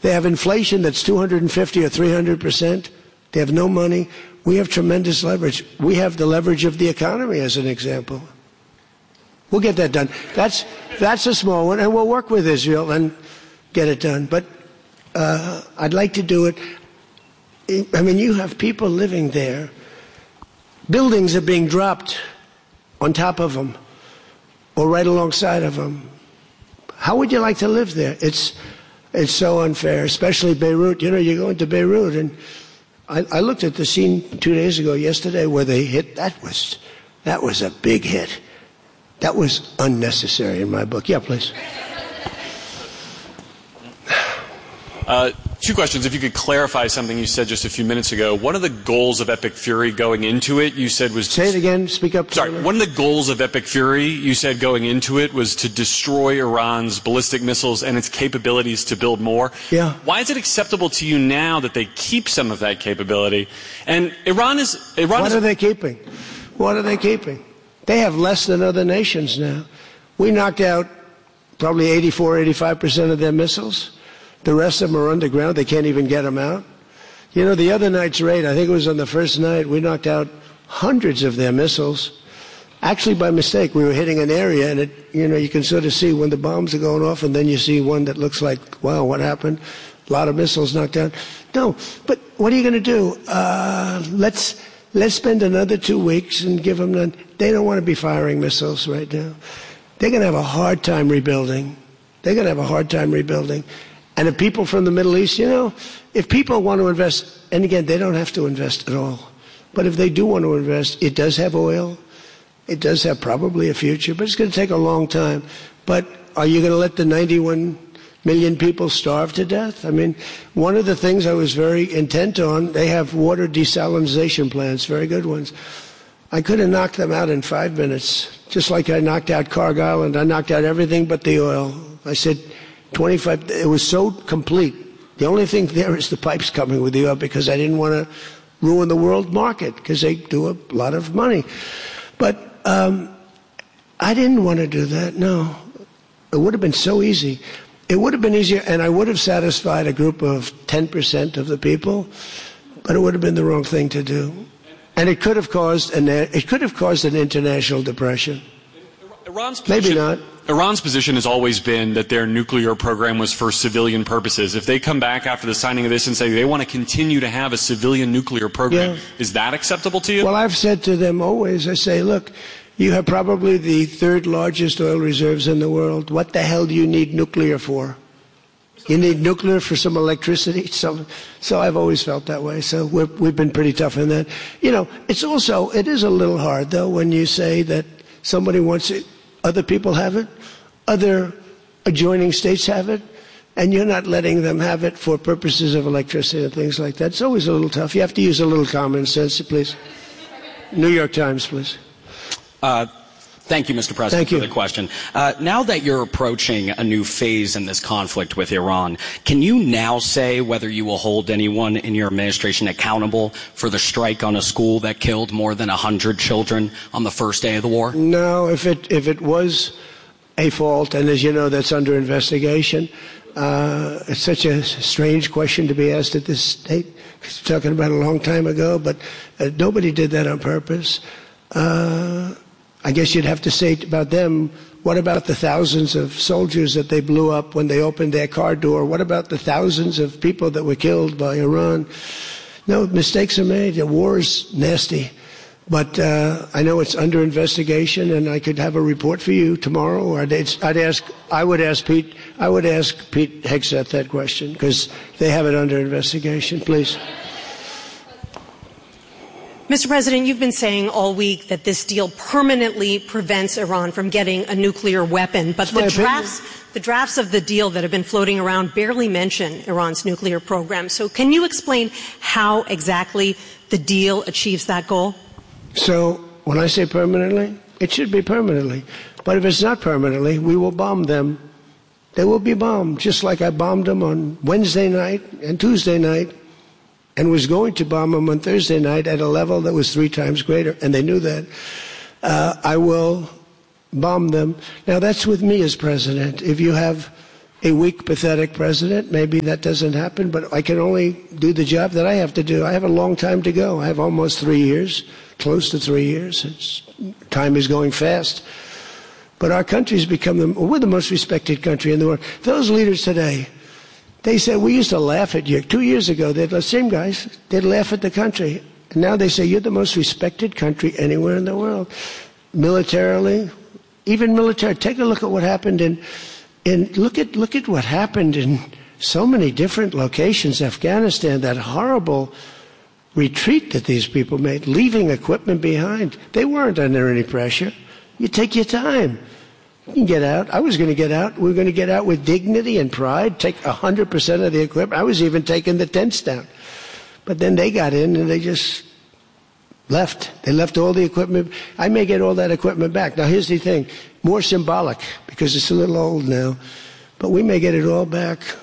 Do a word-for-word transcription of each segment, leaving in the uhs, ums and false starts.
They have inflation that's two hundred fifty or three hundred percent. They have no money. We have tremendous leverage. We have the leverage of the economy, as an example. We'll get that done. That's that's a small one, and we'll work with Israel and get it done. But uh, I'd like to do it. I mean, you have people living there. Buildings are being dropped on top of them or right alongside of them. How would you like to live there? It's it's so unfair, especially Beirut. You know, you go into Beirut, and I, I looked at the scene two days ago, yesterday, where they hit. That was that was a big hit. That was unnecessary in my book. Yeah, please. Uh, two questions. If you could clarify something you said just a few minutes ago. One of the goals of Epic Fury going into it, you said was... Say it again. Speak up. Sorry. One of the goals of Epic Fury, you said going into it, was to destroy Iran's ballistic missiles and its capabilities to build more. Yeah. Why is it acceptable to you now that they keep some of that capability? And Iran is... Iran what is, are they keeping? What are they keeping? They have less than other nations now. We knocked out probably eighty-four, eighty-five percent of their missiles. The rest of them are underground. They can't even get them out. You know, the other night's raid, I think it was on the first night, we knocked out hundreds of their missiles. Actually, by mistake, we were hitting an area, and it, you know, you can sort of see when the bombs are going off, and then you see one that looks like, wow, what happened? A lot of missiles knocked out. No, but what are you going to do? Uh, let's let's spend another two weeks and give them none. They don't want to be firing missiles right now. They're going to have a hard time rebuilding. They're going to have a hard time rebuilding. And the people from the Middle East, you know, if people want to invest, and again, they don't have to invest at all. But if they do want to invest, it does have oil. It does have probably a future, but it's going to take a long time. But are you going to let the ninety-one million people starve to death? I mean, one of the things I was very intent on, they have water desalinization plants, very good ones. I could have knocked them out in five minutes, just like I knocked out Cargill, and I knocked out everything but the oil. I said, twenty-five, it was so complete. The only thing there is the pipes coming with the oil, because I didn't want to ruin the world market, because they do a lot of money. But um, I didn't want to do that, no. It would have been so easy. It would have been easier, and I would have satisfied a group of ten percent of the people, but it would have been the wrong thing to do. And it could have caused an, it could have caused an international depression. Iran's Maybe not. Iran's position has always been that their nuclear program was for civilian purposes. If they come back after the signing of this and say they want to continue to have a civilian nuclear program, yeah. Is that acceptable to you? Well, I've said to them always, I say, look, you have probably the third largest oil reserves in the world. What the hell do you need nuclear for? You need nuclear for some electricity? So, so I've always felt that way. So we're, we've been pretty tough in that. You know, it's also, it is a little hard, though, when you say that somebody wants it. Other people have it, other adjoining states have it, and you're not letting them have it for purposes of electricity and things like that. It's always a little tough. You have to use a little common sense, please. New York Times, please. Uh, thank you, Mister President, thank you. for the question. Uh, now that you're approaching a new phase in this conflict with Iran, can you now say whether you will hold anyone in your administration accountable for the strike on a school that killed more than one hundred children on the first day of the war? No, if it if it was a fault, and as you know, that's under investigation. Uh, it's such a strange question to be asked at this state. We're talking about a long time ago, but uh, nobody did that on purpose. Uh, I guess you'd have to say about them, what about the thousands of soldiers that they blew up when they opened their car door? What about the thousands of people that were killed by Iran? No, mistakes are made. The war is nasty. But uh, I know it's under investigation, and I could have a report for you tomorrow. Or I'd, I'd ask, I would ask Pete, I would ask Pete Hegseth that question, because they have it under investigation. Please. Mister President, you've been saying all week that this deal permanently prevents Iran from getting a nuclear weapon, but the drafts, the drafts of the deal that have been floating around barely mention Iran's nuclear program. So can you explain how exactly the deal achieves that goal? So when I say permanently, it should be permanently. But if it's not permanently, we will bomb them. They will be bombed, just like I bombed them on Wednesday night and Tuesday night, and was going to bomb them on Thursday night at a level that was three times greater, and they knew that. Uh, I will bomb them. Now, that's with me as president. If you have a weak, pathetic president. Maybe that doesn't happen, but I can only do the job that I have to do. I have a long time to go. I have almost three years, close to three years. It's, time is going fast. But our country's become the, we're the most respected country in the world. Those leaders today, they said, we used to laugh at you. Two years ago, they'd, the same guys, they'd laugh at the country. And now they say, you're the most respected country anywhere in the world. Militarily, even military. Take a look at what happened in, in look at, look at what happened in so many different locations. Afghanistan, that horrible retreat that these people made, leaving equipment behind. They weren't under any pressure. You take your time. You can get out. I was going to get out. We were going to get out with dignity and pride, take one hundred percent of the equipment. I was even taking the tents down. But then they got in and they just left. They left all the equipment. I may get all that equipment back. Now, here's the thing. More symbolic, because it's a little old now. But we may get it all back. So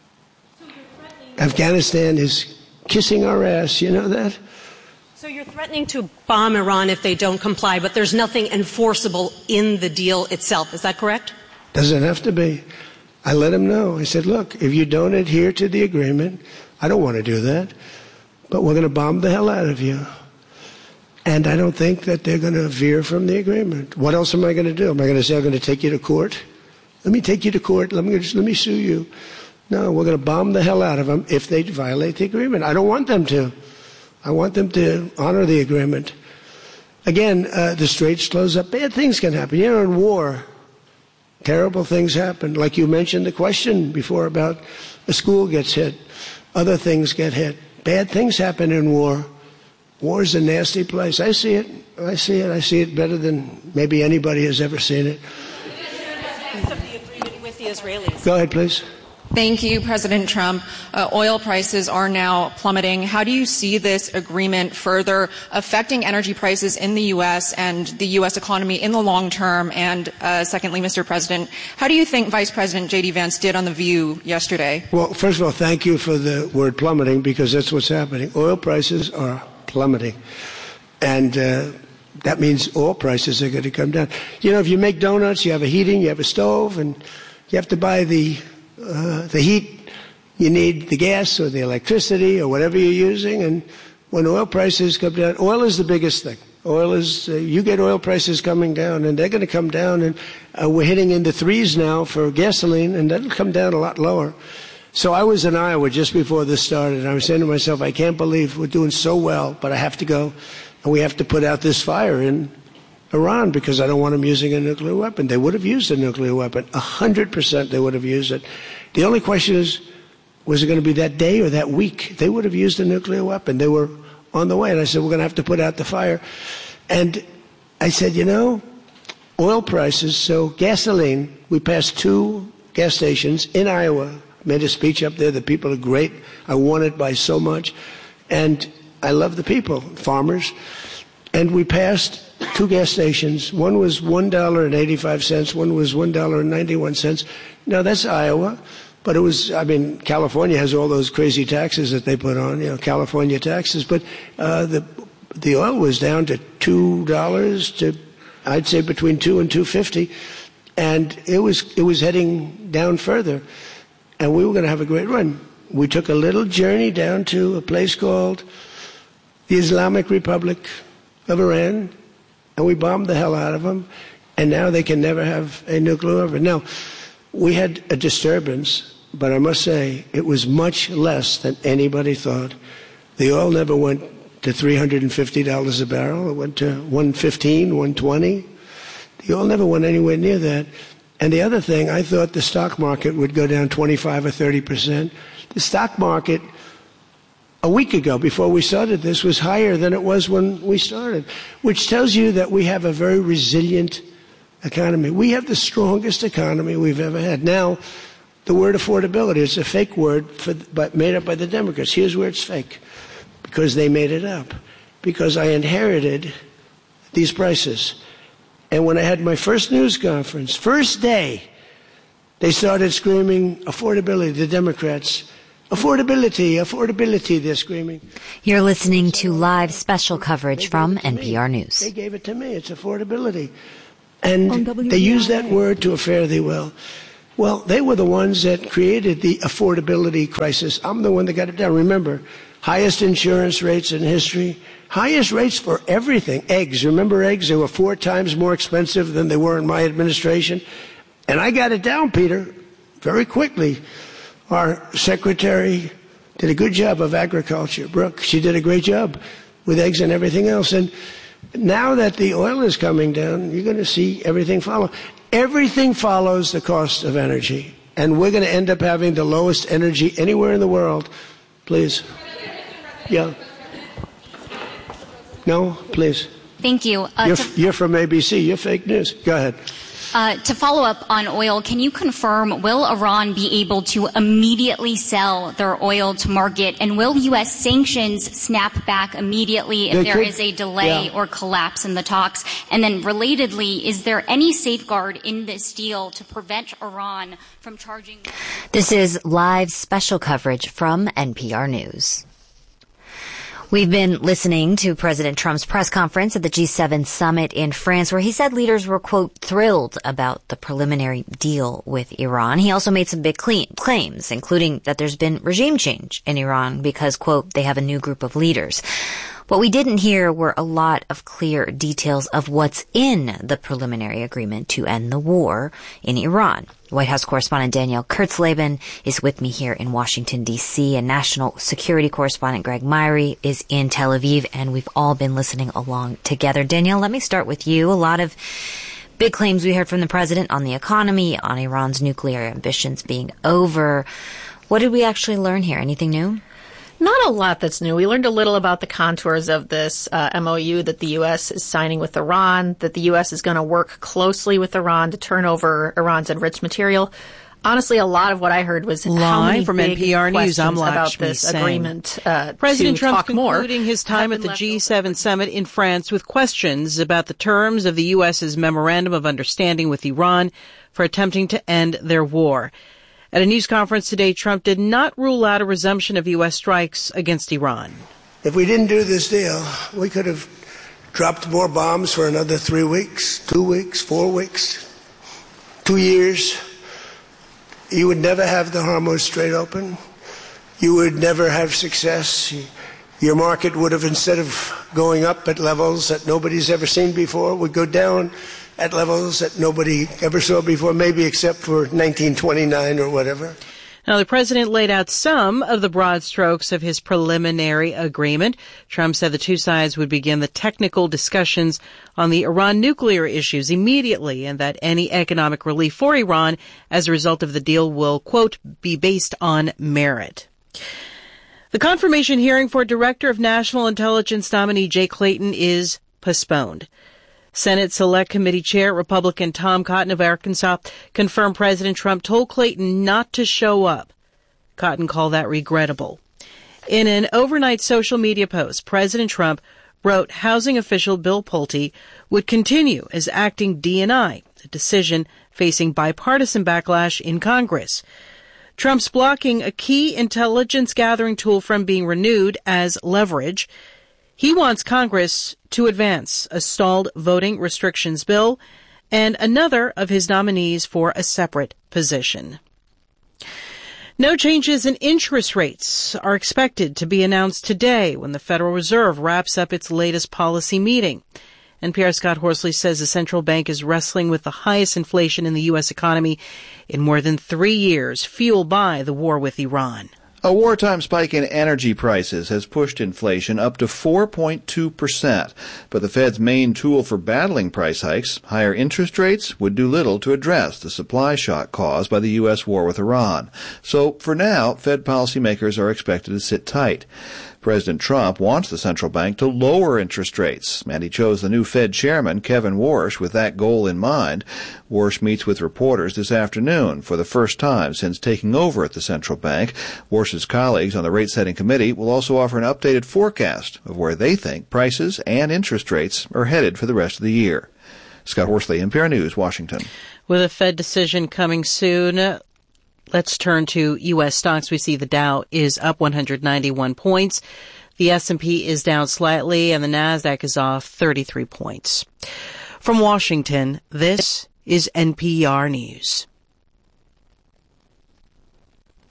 Afghanistan is kissing our ass. You know that? So you're threatening to bomb Iran if they don't comply, but there's nothing enforceable in the deal itself. Is that correct? Doesn't have to be. I let them know. I said, look, if you don't adhere to the agreement, I don't want to do that, but we're going to bomb the hell out of you. And I don't think that they're going to veer from the agreement. What else am I going to do? Am I going to say I'm going to take you to court? Let me take you to court. Let me, just, let me sue you. No, we're going to bomb the hell out of them if they violate the agreement. I don't want them to. I want them to honor the agreement. Again, uh, the Straits close up. Bad things can happen. You know, in war, terrible things happen. Like you mentioned the question before about a school gets hit. Other things get hit. Bad things happen in war. War is a nasty place. I see it. I see it. I see it better than maybe anybody has ever seen it. Of the agreement with the Israelis. Go ahead, please. Thank you, President Trump. Uh, oil prices are now plummeting. How do you see this agreement further affecting energy prices in the U S and the U S economy in the long term? And uh, secondly, Mister President, how do you think Vice President J D Vance did on The View yesterday? Well, first of all, thank you for the word plummeting, because that's what's happening. Oil prices are plummeting. And uh, that means oil prices are going to come down. You know, if you make donuts, you have a heating, you have a stove, and you have to buy the Uh, the heat, you need the gas or the electricity or whatever you're using. And when oil prices come down, oil is the biggest thing. Oil is, uh, you get oil prices coming down, and they're going to come down. And uh, we're hitting into threes now for gasoline, and that'll come down a lot lower. So I was in Iowa just before this started, and I was saying to myself, I can't believe we're doing so well, but I have to go, and we have to put out this fire in Iran, because I don't want them using a nuclear weapon. They would have used a nuclear weapon. A hundred percent they would have used it. The only question is, was it going to be that day or that week? They would have used a nuclear weapon. They were on the way. And I said, we're going to have to put out the fire. And I said, you know, oil prices, so gasoline, we passed two gas stations in Iowa, made a speech up there. The people are great. I won it by so much. And I love the people, farmers. And we passed two gas stations. One was one dollar and eighty-five cents. One was one dollar and ninety-one cents. Now, that's Iowa. But it was, I mean, California has all those crazy taxes that they put on, you know, California taxes. But uh, the the oil was down to two dollars to, I'd say, between two and two fifty. And it was, it was heading down further. And we were going to have a great run. We took a little journey down to a place called the Islamic Republic of Iran, and we bombed the hell out of them, and now they can never have a nuclear weapon. Now, we had a disturbance, but I must say it was much less than anybody thought. The oil never went to three hundred fifty dollars a barrel. It went to one fifteen, one twenty. The oil never went anywhere near that. And the other thing, I thought the stock market would go down twenty-five or thirty percent. The stock market a week ago, before we started this, was higher than it was when we started, which tells you that we have a very resilient economy. We have the strongest economy we've ever had. Now, the word affordability is a fake word for, but made up by the Democrats. Here's where it's fake, because they made it up, because I inherited these prices. And when I had my first news conference, first day, they started screaming affordability, the Democrats. Affordability, affordability, they're screaming. You're listening to live special coverage from N P R News. They gave it to me. It's affordability. And they use that word to a fare thee well. Well, they were the ones that created the affordability crisis. I'm the one that got it down. Remember, highest insurance rates in history, highest rates for everything. Eggs, remember eggs? They were four times more expensive than they were in my administration. And I got it down, Peter, very quickly. Our secretary did a good job of agriculture, Brooke. She did a great job with eggs and everything else. And now that the oil is coming down, you're going to see everything follow. Everything follows the cost of energy. And we're going to end up having the lowest energy anywhere in the world. Please. Yeah. No, please. Thank you. Uh, you're, to, you're from A B C. You're fake news. Go ahead. Uh, to follow up on oil, can you confirm, will Iran be able to immediately sell their oil to market? And will U S sanctions snap back immediately if They there could, is a delay yeah. or collapse in the talks? And then relatedly, is there any safeguard in this deal to prevent Iran from charging? This is live special coverage from N P R News. We've been listening to President Trump's press conference at the G seven summit in France, where he said leaders were, quote, thrilled about the preliminary deal with Iran. He also made some big claims, including that there's been regime change in Iran because, quote, they have a new group of leaders. What we didn't hear were a lot of clear details of what's in the preliminary agreement to end the war in Iran. White House correspondent Danielle Kurtzleben is with me here in Washington, D C, and national security correspondent Greg Myrie is in Tel Aviv, and we've all been listening along together. Danielle, let me start with you. A lot of big claims we heard from the president on the economy, on Iran's nuclear ambitions being over. What did we actually learn here? Anything new? Not a lot that's new. We learned a little about the contours of this uh, M O U that the U S is signing with Iran, that the U S is going to work closely with Iran to turn over Iran's enriched material. Honestly, a lot of what I heard was Live how many from big N P R News, I'm about Lakshmi this Sen. agreement. Uh, President to Trump talk concluding more, his time at the G seven summit in France with questions about the terms of the U S's memorandum of understanding with Iran for attempting to end their war. At a news conference today, Trump did not rule out a resumption of U S strikes against Iran. If we didn't do this deal, we could have dropped more bombs for another three weeks, two weeks, four weeks, two years. You would never have the Hormuz Strait open. You would never have success. Your market would have, instead of going up at levels that nobody's ever seen before, would go down at levels that nobody ever saw before, maybe except for nineteen twenty-nine or whatever. Now, the president laid out some of the broad strokes of his preliminary agreement. Trump said the two sides would begin the technical discussions on the Iran nuclear issues immediately, and that any economic relief for Iran as a result of the deal will, quote, be based on merit. The confirmation hearing for Director of National Intelligence nominee Jay Clayton is postponed. Senate Select Committee Chair Republican Tom Cotton of Arkansas confirmed President Trump told Clayton not to show up. Cotton called that regrettable. In an overnight social media post, President Trump wrote housing official Bill Pulte would continue as acting D N I, a decision facing bipartisan backlash in Congress. Trump's blocking a key intelligence gathering tool from being renewed as leverage. He wants Congress to advance a stalled voting restrictions bill and another of his nominees for a separate position. No changes in interest rates are expected to be announced today when the Federal Reserve wraps up its latest policy meeting. N P R's Scott Horsley says the central bank is wrestling with the highest inflation in the U S economy in more than three years, fueled by the war with Iran. A wartime spike in energy prices has pushed inflation up to four point two percent. But the Fed's main tool for battling price hikes, higher interest rates, would do little to address the supply shock caused by the U S war with Iran. So, for now, Fed policymakers are expected to sit tight. President Trump wants the central bank to lower interest rates, and he chose the new Fed chairman, Kevin Warsh, with that goal in mind. Warsh meets with reporters this afternoon for the first time since taking over at the central bank. Warsh's colleagues on the rate-setting committee will also offer an updated forecast of where they think prices and interest rates are headed for the rest of the year. Scott Horsley, N P R News, Washington. With a Fed decision coming soon, let's turn to U S stocks. We see the Dow is up one hundred ninety-one points. The S and P is down slightly, and the Nasdaq is off thirty-three points. From Washington, this is N P R News.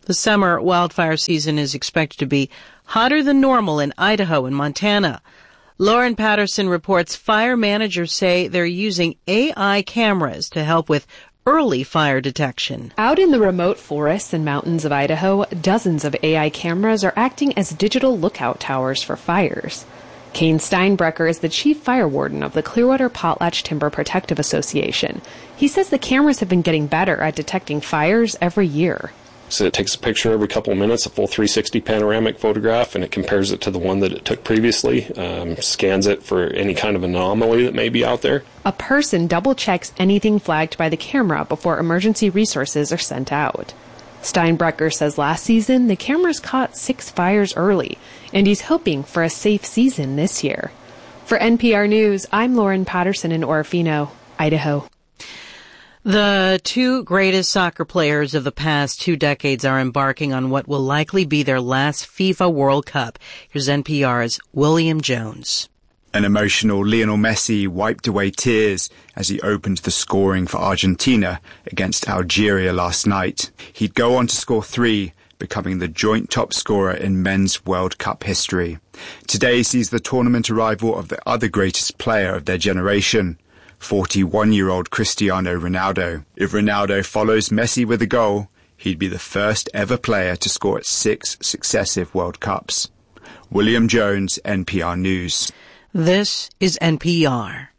The summer wildfire season is expected to be hotter than normal in Idaho and Montana. Lauren Patterson reports fire managers say they're using A I cameras to help with early fire detection. Out in the remote forests and mountains of Idaho, dozens of A I cameras are acting as digital lookout towers for fires. Kane Steinbrecher is the chief fire warden of the Clearwater Potlatch Timber Protective Association. He says the cameras have been getting better at detecting fires every year. So it takes a picture every couple of minutes, a full three sixty panoramic photograph, and it compares it to the one that it took previously, um, scans it for any kind of anomaly that may be out there. A person double-checks anything flagged by the camera before emergency resources are sent out. Steinbrecher says last season the cameras caught six fires early, and he's hoping for a safe season this year. For N P R News, I'm Lauren Patterson in Orofino, Idaho. The two greatest soccer players of the past two decades are embarking on what will likely be their last FIFA World Cup. Here's N P R's William Jones. An emotional Lionel Messi wiped away tears as he opened the scoring for Argentina against Algeria last night. He'd go on to score three, becoming the joint top scorer in men's World Cup history. Today sees the tournament arrival of the other greatest player of their generation, forty-one-year-old Cristiano Ronaldo. If Ronaldo follows Messi with a goal, he'd be the first ever player to score at six successive World Cups. William Jones, N P R News. This is N P R.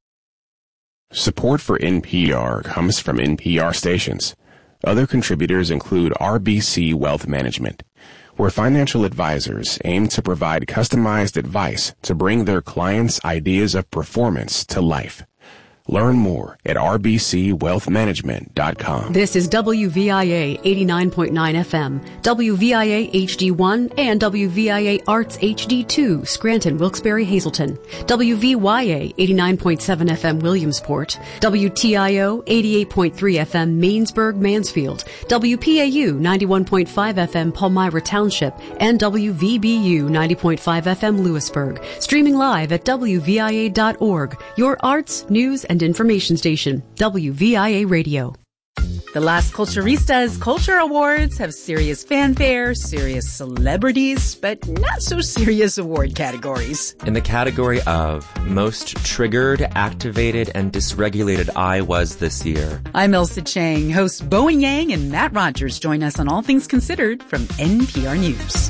Support for N P R comes from N P R stations. Other contributors include R B C Wealth Management, where financial advisors aim to provide customized advice to bring their clients' ideas of performance to life. Learn more at r b c wealth management dot com. This is W V I A eighty-nine point nine F M, W V I A H D one, and W V I A Arts H D two, Scranton, Wilkes-Barre, Hazleton, W V Y A eighty-nine point seven F M, Williamsport, W T I O eighty-eight point three F M, Mainsburg, Mansfield, W P A U ninety-one point five F M, Palmyra Township, and W V B U ninety point five F M, Lewisburg. Streaming live at W V I A dot org, your arts, news, and information station, W V I A Radio. The Las Culturistas Culture Awards have serious fanfare, serious celebrities, but not so serious award categories. In the category of Most Triggered, Activated, and Dysregulated I Was this year. I'm Elsa Chang. Hosts Bowen Yang and Matt Rogers join us on All Things Considered from N P R News.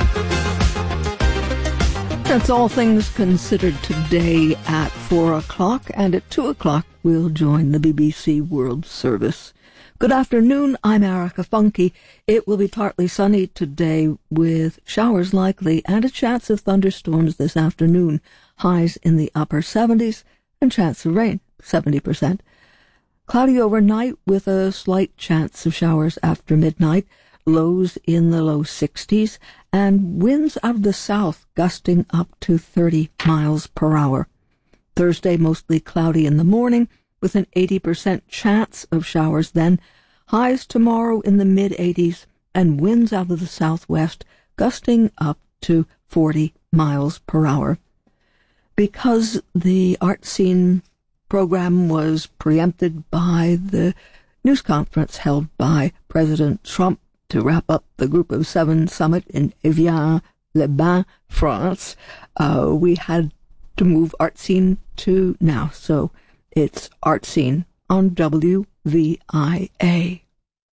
That's All Things Considered today at four o'clock, and at two o'clock we'll join the B B C World Service. Good afternoon, I'm Erica Funke. It will be partly sunny today with showers likely and a chance of thunderstorms this afternoon. Highs in the upper seventies and chance of rain, seventy percent. Cloudy overnight with a slight chance of showers after midnight. Lows in the low sixties, and winds out of the south gusting up to thirty miles per hour. Thursday, mostly cloudy in the morning, with an eighty percent chance of showers then. Highs tomorrow in the mid-eighties, and winds out of the southwest gusting up to forty miles per hour. Because the art scene program was preempted by the news conference held by President Trump to wrap up the Group of Seven summit in Evian-les-Bains, France, uh, we had to move Art Scene to now. So it's Art Scene on W V I A.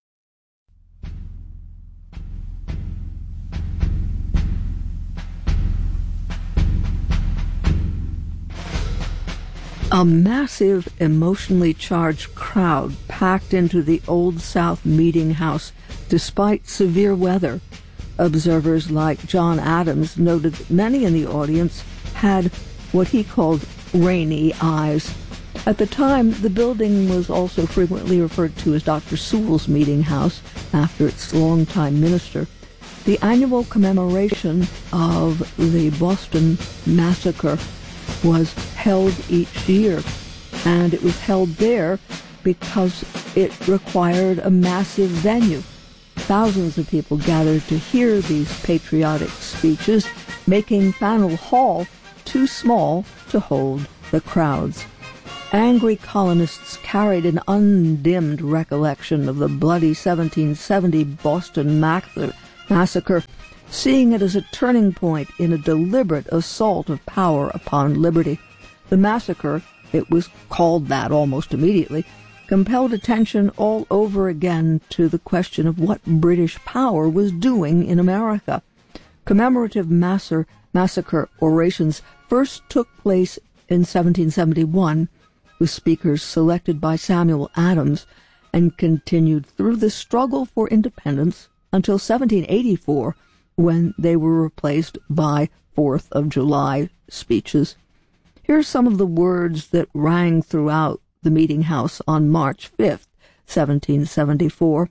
A massive, emotionally charged crowd packed into the Old South Meeting House despite severe weather. Observers like John Adams noted that many in the audience had what he called rainy eyes. At the time, the building was also frequently referred to as Doctor Sewell's Meeting House, after its longtime minister. The annual commemoration of the Boston Massacre was held each year, and it was held there because it required a massive venue. Thousands of people gathered to hear these patriotic speeches, making Faneuil Hall too small to hold the crowds. Angry colonists carried an undimmed recollection of the bloody seventeen seventy Boston massacre, seeing it as a turning point in a deliberate assault of power upon liberty. The massacre, it was called that almost immediately, compelled attention all over again to the question of what British power was doing in America. Commemorative massacre, massacre orations first took place in seventeen seventy-one, with speakers selected by Samuel Adams, and continued through the struggle for independence until seventeen eighty-four, when they were replaced by Fourth of July speeches. Here are some of the words that rang throughout the Meeting House on March fifth, seventeen seventy-four.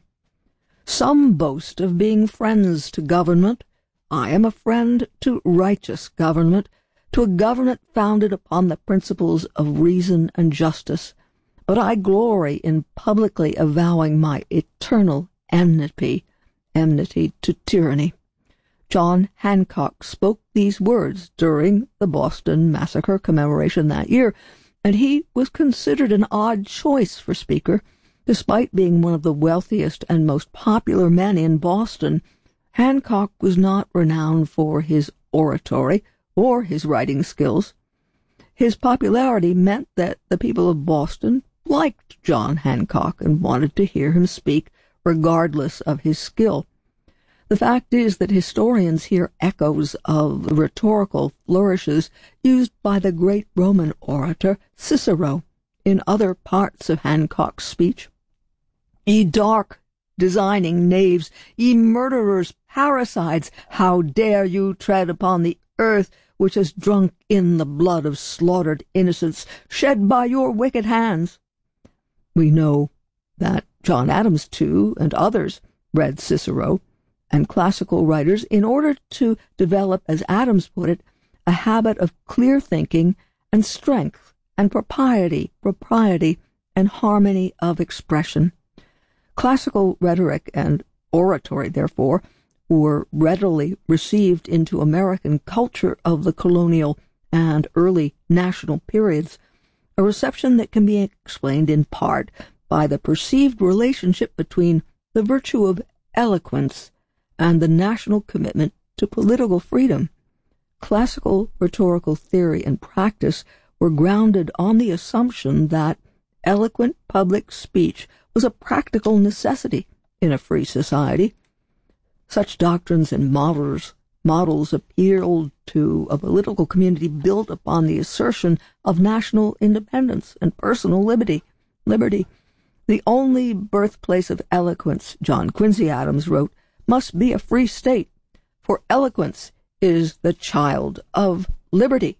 Some boast of being friends to government. I am a friend to righteous government, to a government founded upon the principles of reason and justice. But I glory in publicly avowing my eternal enmity, enmity to tyranny. John Hancock spoke these words during the Boston Massacre commemoration that year, and he was considered an odd choice for Speaker. Despite being one of the wealthiest and most popular men in Boston, Hancock was not renowned for his oratory or his writing skills. His popularity meant that the people of Boston liked John Hancock and wanted to hear him speak regardless of his skill. The fact is that historians hear echoes of the rhetorical flourishes used by the great Roman orator Cicero in other parts of Hancock's speech. Ye dark, designing knaves, ye murderers, parricides, how dare you tread upon the earth which has drunk in the blood of slaughtered innocents shed by your wicked hands? We know that John Adams, too, and others read Cicero, and classical writers, in order to develop, as Adams put it, a habit of clear thinking and strength and propriety, propriety and harmony of expression. Classical rhetoric and oratory, therefore, were readily received into American culture of the colonial and early national periods, a reception that can be explained in part by the perceived relationship between the virtue of eloquence and the national commitment to political freedom. Classical rhetorical theory and practice were grounded on the assumption that eloquent public speech was a practical necessity in a free society. Such doctrines and models, models appealed to a political community built upon the assertion of national independence and personal liberty. Liberty, the only birthplace of eloquence, John Quincy Adams wrote, must be a free state, for eloquence is the child of liberty.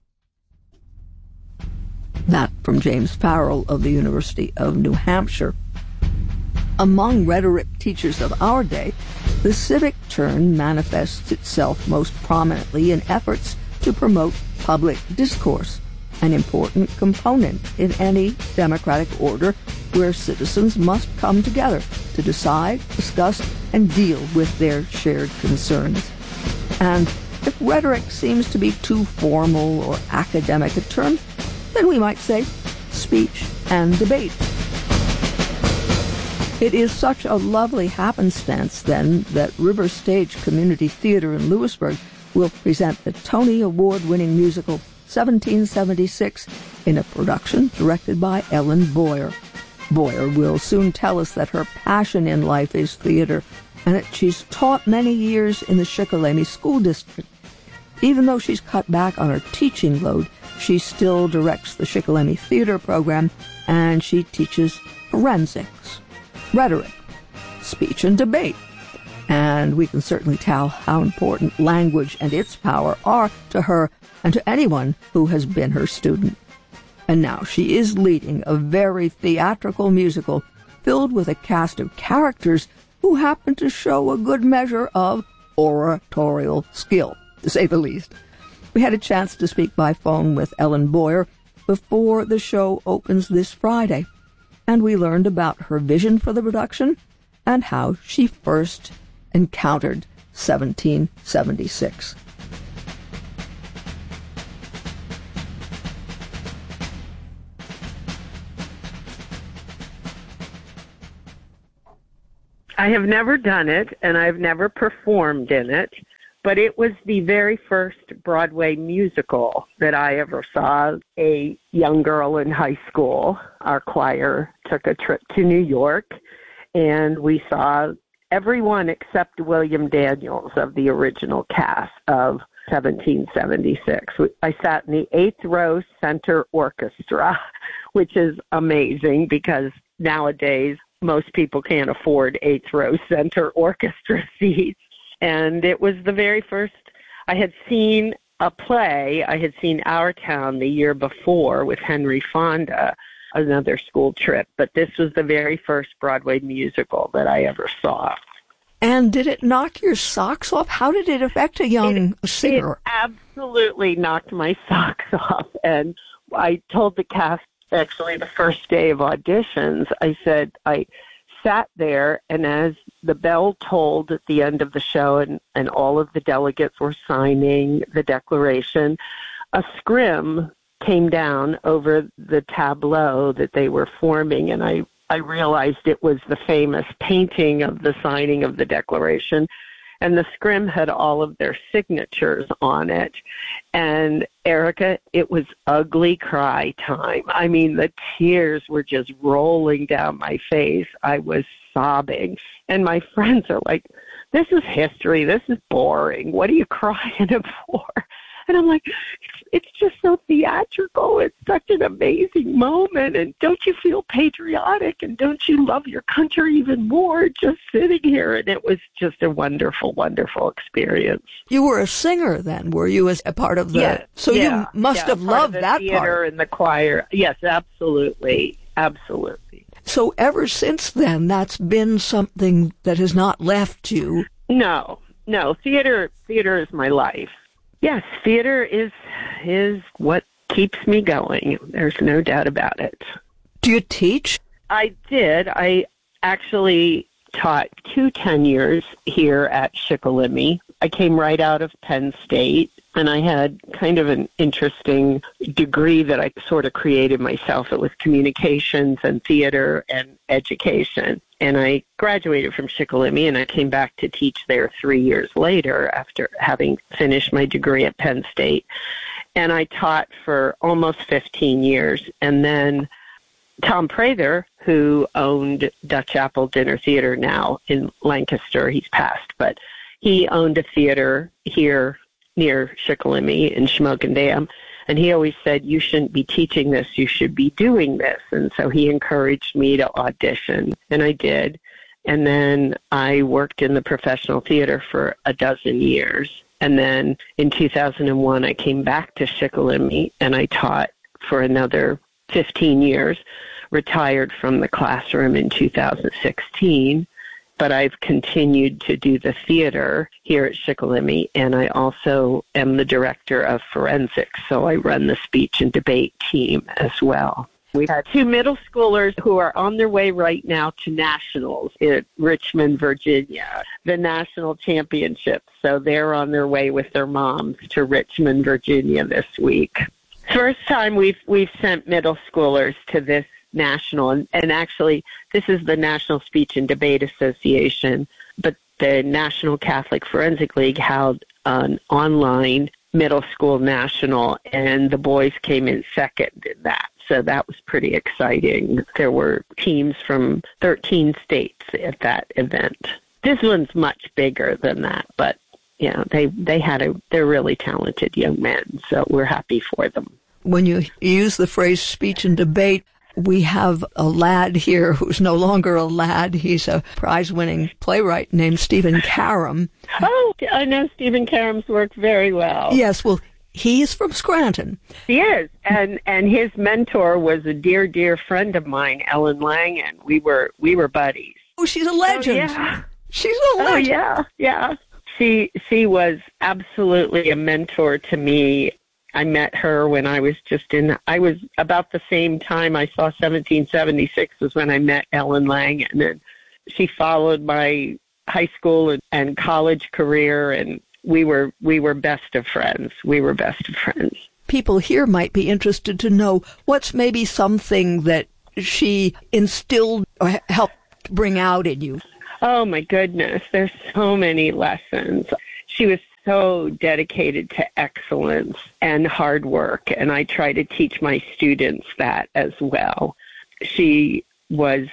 That from James Farrell of the University of New Hampshire. Among rhetoric teachers of our day, the civic turn manifests itself most prominently in efforts to promote public discourse, an important component in any democratic order where citizens must come together to decide, discuss, and deal with their shared concerns. And if rhetoric seems to be too formal or academic a term, then we might say speech and debate. It is such a lovely happenstance, then, that River Stage Community Theater in Lewisburg will present the Tony Award-winning musical seventeen seventy-six in a production directed by Ellen Boyer. Boyer will soon tell us that her passion in life is theater, and that she's taught many years in the Shikellamy School District. Even though she's cut back on her teaching load, she still directs the Shikellamy Theater program, and she teaches forensics, rhetoric, speech and debate. And we can certainly tell how important language and its power are to her and to anyone who has been her student. And now she is leading a very theatrical musical filled with a cast of characters who happen to show a good measure of oratorial skill, to say the least. We had a chance to speak by phone with Ellen Boyer before the show opens this Friday, and we learned about her vision for the production and how she first encountered seventeen seventy-six. I have never done it, and I've never performed in it, but it was the very first Broadway musical that I ever saw. A young girl in high school, our choir took a trip to New York, and we saw everyone except William Daniels of the original cast of seventeen seventy-six. I sat in the eighth row center orchestra, which is amazing because nowadays most people can't afford eighth row center orchestra seats. And it was the very first, I had seen a play, I had seen Our Town the year before with Henry Fonda, another school trip, but this was the very first Broadway musical that I ever saw. And did it knock your socks off? How did it affect a young it, singer? It absolutely knocked my socks off. And I told the cast, actually, the first day of auditions, I said, I sat there, and as the bell tolled at the end of the show and, and all of the delegates were signing the declaration, a scrim came down over the tableau that they were forming, and I, I realized it was the famous painting of the signing of the declaration, and the scrim had all of their signatures on it. And Erica, it was ugly cry time. I mean, the tears were just rolling down my face. I was sobbing. And my friends are like, this is history. This is boring. What are you crying for? And I'm like, it's, it's just so theatrical. It's such an amazing moment. And don't you feel patriotic? And don't you love your country even more just sitting here? And it was just a wonderful, wonderful experience. You were a singer then, were you, as a part of the... Yeah, so yeah, you must yeah, have part loved of the that theater part. And the choir. Yes, absolutely. Absolutely. So ever since then, that's been something that has not left you. No, no. Theater, theater is my life. Yes, theater is is what keeps me going. There's no doubt about it. Do you teach? I did. I actually taught two tenures here at Shikellamy. I came right out of Penn State, and I had kind of an interesting degree that I sort of created myself. It was communications and theater and education. And I graduated from Shikellamy, and I came back to teach there three years later after having finished my degree at Penn State. And I taught for almost fifteen years. And then Tom Prather, who owned Dutch Apple Dinner Theater now in Lancaster, he's passed, but he owned a theater here near Shikellamy in Schmokendam. And he always said, you shouldn't be teaching this, you should be doing this. And so he encouraged me to audition, and I did. And then I worked in the professional theater for a dozen years. And then in two thousand one, I came back to Shikellamy, and I taught for another fifteen years, retired from the classroom in two thousand sixteen. But I've continued to do the theater here at Shikellamy, and I also am the director of forensics, so I run the speech and debate team as well. We've had two middle schoolers who are on their way right now to nationals in Richmond, Virginia, the national championship. So they're on their way with their moms to Richmond, Virginia this week. First time we've we've sent middle schoolers to this national, and, and actually this is the National Speech and Debate Association, but the National Catholic Forensic League held an online middle school national, and the boys came in second in that. So that was pretty exciting. There were teams from thirteen states at that event. This one's much bigger than that, but yeah, they they had a they're really talented young men, so we're happy for them. When you use the phrase speech and debate, we have a lad here who's no longer a lad. He's a prize-winning playwright named Stephen Karam. Oh, I know Stephen Karam's work very well. Yes, well, he's from Scranton. He is, and and his mentor was a dear, dear friend of mine, Ellen Langan. We were we were buddies. Oh, she's a legend. Oh, yeah. She's a legend. Oh, yeah, yeah. She she was absolutely a mentor to me. I met her when I was just in, I was about the same time I saw seventeen seventy-six was when I met Ellen Langan. And she followed my high school and, and college career, and we were we were best of friends. We were best of friends. People here might be interested to know what's maybe something that she instilled or helped bring out in you. Oh, my goodness. There's so many lessons. She was so dedicated to excellence and hard work, and I try to teach my students that as well. She was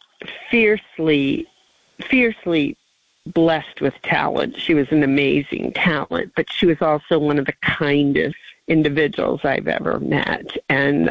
fiercely, fiercely blessed with talent. She was an amazing talent, but she was also one of the kindest individuals I've ever met. And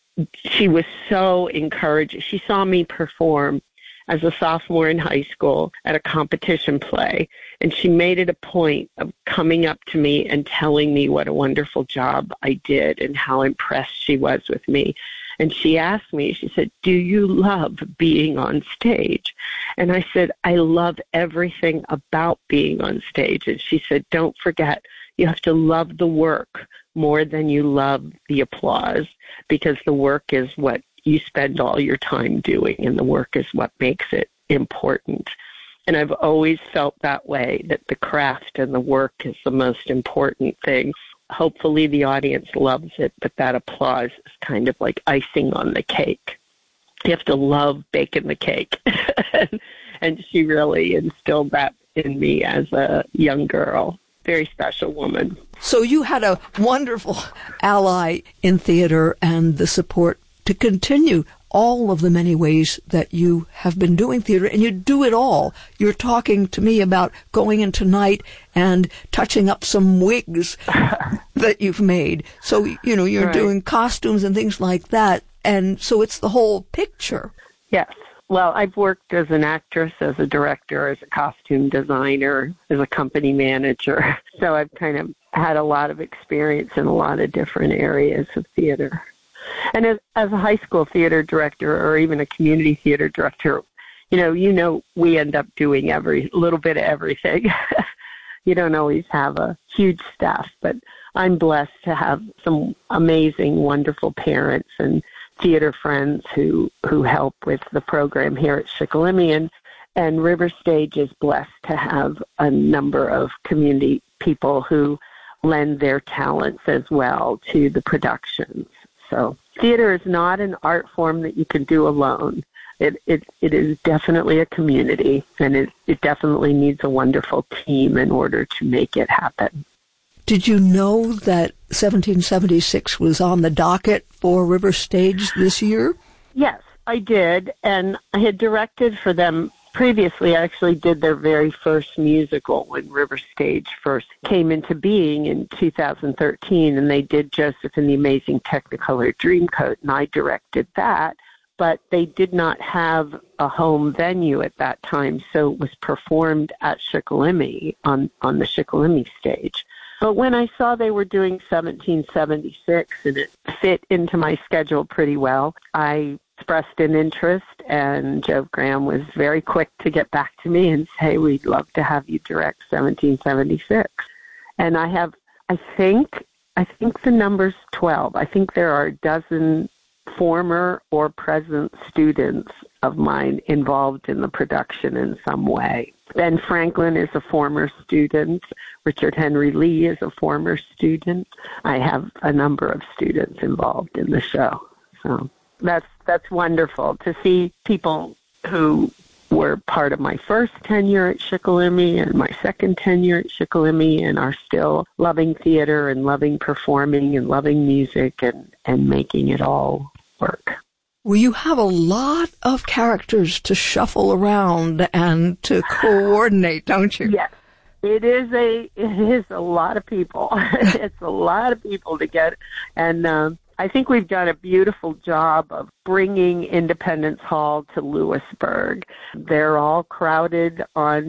she was so encouraging. She saw me perform as a sophomore in high school at a competition play, and she made it a point of coming up to me and telling me what a wonderful job I did and how impressed she was with me. And she asked me, she said, "Do you love being on stage?" And I said, "I love everything about being on stage." And she said, "Don't forget, you have to love the work more than you love the applause, because the work is what you spend all your time doing, and the work is what makes it important." And I've always felt that way, that the craft and the work is the most important thing. Hopefully the audience loves it, but that applause is kind of like icing on the cake. You have to love baking the cake. and, and she really instilled that in me as a young girl. Very special woman. So you had a wonderful ally in theater and the support to continue all of the many ways that you have been doing theater, and you do it all. You're talking to me about going in tonight and touching up some wigs that you've made. So, you know, you're right. doing costumes and things like that, and so it's the whole picture. Yes. Well, I've worked as an actress, as a director, as a costume designer, as a company manager. So I've kind of had a lot of experience in a lot of different areas of theater. And as, as a high school theater director, or even a community theater director, you know, you know, we end up doing every little bit of everything. You don't always have a huge staff, but I'm blessed to have some amazing, wonderful parents and theater friends who, who help with the program here at Shikellamy. And, and River Stage is blessed to have a number of community people who lend their talents as well to the productions. So theater is not an art form that you can do alone. It it, it is definitely a community, and it, it definitely needs a wonderful team in order to make it happen. Did you know that seventeen seventy-six was on the docket for River Stage this year? Yes, I did, and I had directed for them previously. I actually did their very first musical when River Stage first came into being in two thousand thirteen, and they did Joseph and the Amazing Technicolor Dreamcoat, and I directed that, but they did not have a home venue at that time, so it was performed at Shikellamy on, on the Shikellamy stage. But when I saw they were doing seventeen seventy-six and it fit into my schedule pretty well, I expressed an interest, and Jove Graham was very quick to get back to me and say, "We'd love to have you direct seventeen seventy-six. And I have, I think, I think the number's twelve. I think there are a dozen former or present students of mine involved in the production in some way. Ben Franklin is a former student. Richard Henry Lee is a former student. I have a number of students involved in the show. So that's that's wonderful to see people who were part of my first tenure at Shikellamy and my second tenure at Shikellamy and are still loving theater and loving performing and loving music and, and making it all work. Well, you have a lot of characters to shuffle around and to coordinate, don't you? Yes. It is a it is a lot of people. It's a lot of people to get, and um, I think we've done a beautiful job of bringing Independence Hall to Lewisburg. They're all crowded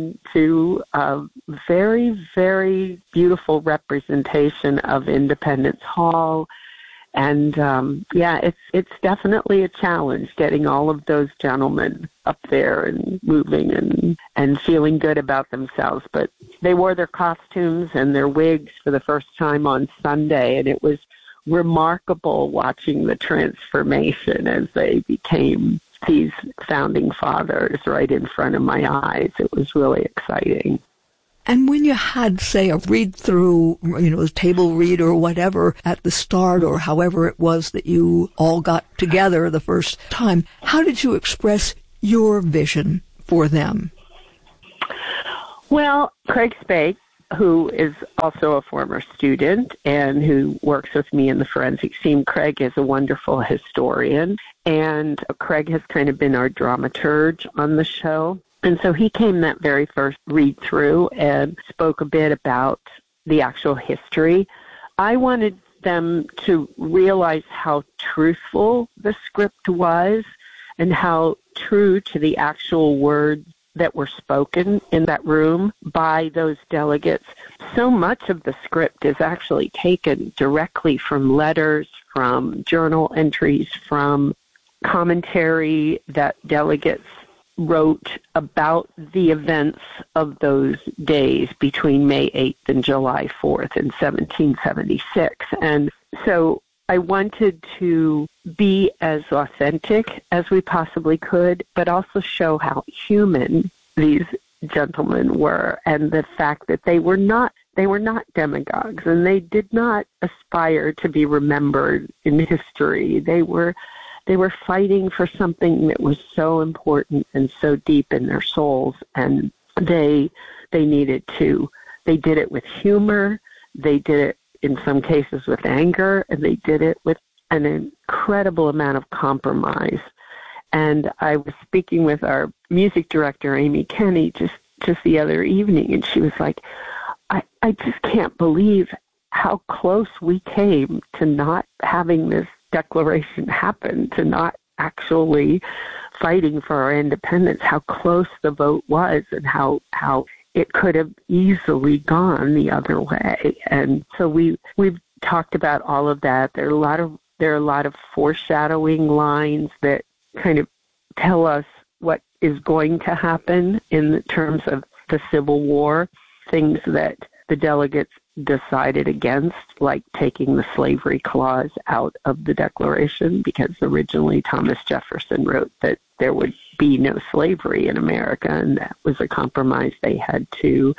onto a very, very beautiful representation of Independence Hall. And, um, yeah, it's it's definitely a challenge getting all of those gentlemen up there and moving and, and feeling good about themselves. But they wore their costumes and their wigs for the first time on Sunday, and it was remarkable watching the transformation as they became these founding fathers right in front of my eyes. It was really exciting. And when you had, say, a read-through, you know, a table read or whatever at the start, or however it was that you all got together the first time, how did you express your vision for them? Well, Craig Spake, who is also a former student and who works with me in the forensic team. Craig is a wonderful historian, and Craig has kind of been our dramaturge on the show. And so he came that very first read-through and spoke a bit about the actual history. I wanted them to realize how truthful the script was and how true to the actual words that were spoken in that room by those delegates. So much of the script is actually taken directly from letters, from journal entries, from commentary that delegates wrote about the events of those days between May eighth and July fourth in seventeen seventy-six. And so I wanted to be as authentic as we possibly could, but also show how human these gentlemen were, and the fact that they were not they were not demagogues, and they did not aspire to be remembered in history. They were they were fighting for something that was so important and so deep in their souls, and they they needed to they did it with humor, they did it in some cases with anger, and they did it with an incredible amount of compromise. And I was speaking with our music director, Amy Kenny, just, just the other evening, and she was like, I, I just can't believe how close we came to not having this declaration happen, to not actually fighting for our independence, how close the vote was and how, how it could have easily gone the other way. And so we, we've talked about all of that. There are a lot of, there are a lot of foreshadowing lines that kind of tell us what is going to happen in terms of the Civil War, things that the delegates decided against, like taking the slavery clause out of the Declaration, because originally Thomas Jefferson wrote that there would be no slavery in America, and that was a compromise they had to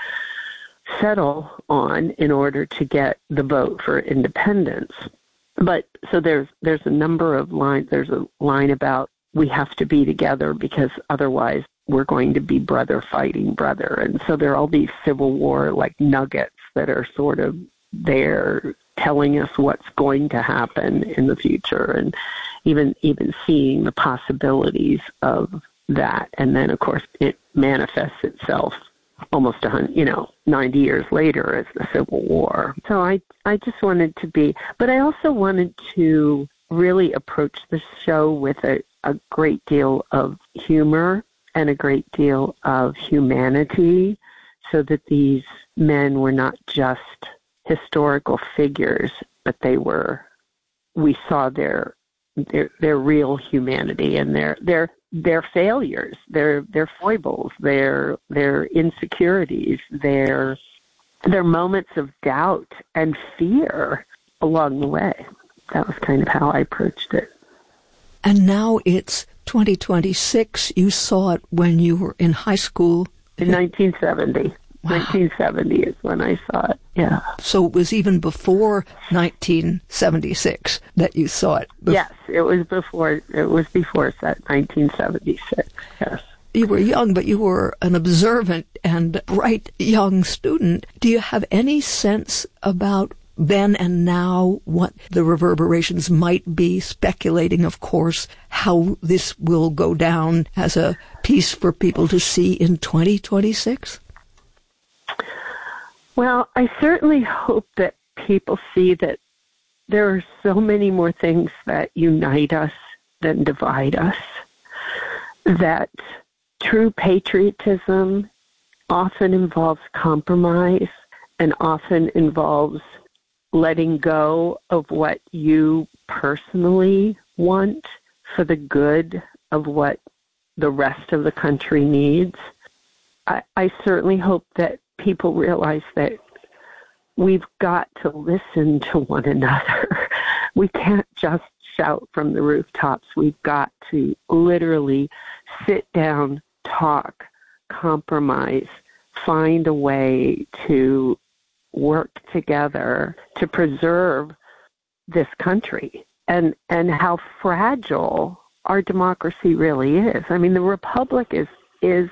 settle on in order to get the vote for independence. But so there's there's a number of lines. There's a line about we have to be together because otherwise we're going to be brother fighting brother. And so there are all these Civil War like nuggets that are sort of there telling us what's going to happen in the future, and even even seeing the possibilities of that. And then of course it manifests itself almost a hundred, you know, ninety years later as the Civil War. So I, I just wanted to be, but I also wanted to really approach the show with a, a great deal of humor and a great deal of humanity, so that these men were not just historical figures, but they were, we saw their, their, their real humanity and their, their, their failures, their their foibles, their their insecurities, their their moments of doubt and fear along the way. That was kind of how I approached it. And now it's twenty twenty-six. You saw it when you were in high school. In nineteen seventy. Wow. nineteen seventy is when I saw it, yeah. So it was even before nineteen seventy-six that you saw it? Bef- yes, it was before, it was before nineteen seventy-six, yes. You were young, but you were an observant and bright young student. Do you have any sense about then and now what the reverberations might be, speculating, of course, how this will go down as a piece for people to see in twenty twenty-six? Well, I certainly hope that people see that there are so many more things that unite us than divide us, that true patriotism often involves compromise and often involves letting go of what you personally want for the good of what the rest of the country needs. I, I certainly hope that people realize that we've got to listen to one another. We can't just shout from the rooftops. We've got to literally sit down, talk, compromise, find a way to work together to preserve this country, and, and how fragile our democracy really is. I mean, the republic is is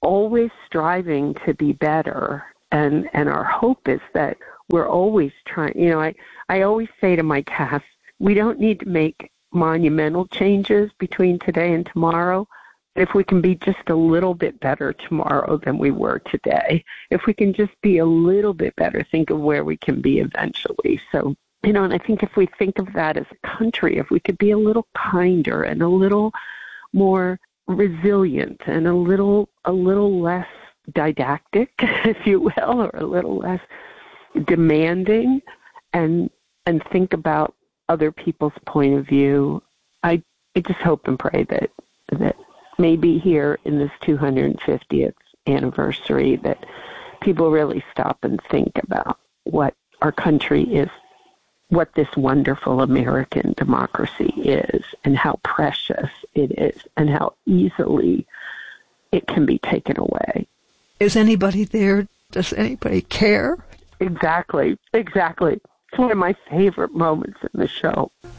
always striving to be better. And, and our hope is that we're always trying. You know, I, I always say to my cast, we don't need to make monumental changes between today and tomorrow. If we can be just a little bit better tomorrow than we were today, if we can just be a little bit better, think of where we can be eventually. So, you know, and I think if we think of that as a country, if we could be a little kinder and a little more resilient and a little, a little less didactic, if you will, or a little less demanding, and and think about other people's point of view, I I just hope and pray that that maybe here in this two hundred fiftieth anniversary that people really stop and think about what our country is, what this wonderful American democracy is, and how precious it is, and how easily it can be taken away. Is anybody there? Does anybody care? Exactly, exactly. It's one of my favorite moments in the show.